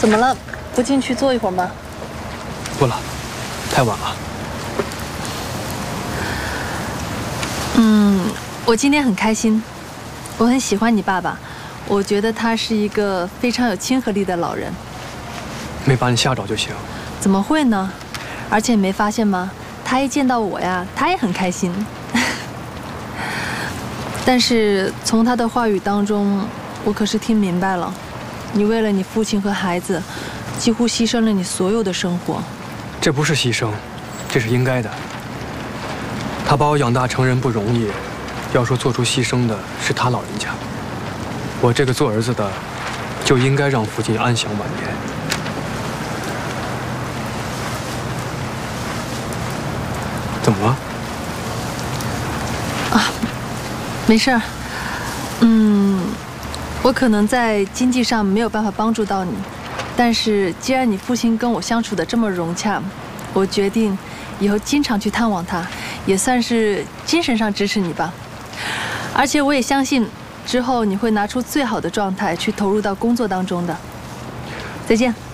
怎么了？不进去坐一会儿吗？ 不了，太晚了。 我今天很开心，我很喜欢你爸爸，我觉得他是一个非常有亲和力的老人。 没把你吓着就行。 怎么会呢？而且你没发现吗？他一见到我呀，他也很开心。但是从他的话语当中，我可是听明白了，你为了你父亲和孩子，几乎牺牲了你所有的生活。 这不是牺牲，这是应该的。他把我养大成人不容易，要说做出牺牲的是他老人家，我这个做儿子的，就应该让父亲安享晚年。怎么了？ 啊，没事儿。我可能在经济上没有办法帮助到你，但是既然你父亲跟我相处得这么融洽，我决定以后经常去探望他，也算是精神上支持你吧。而且我也相信，之后你会拿出最好的状态去投入到工作当中的。再见。